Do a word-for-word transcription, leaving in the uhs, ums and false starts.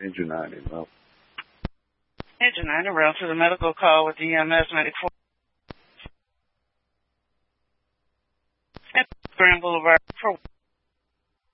Hey, Janani, well. Hey, Janani, around to the medical call with D M S Medic four. Grand Boulevard.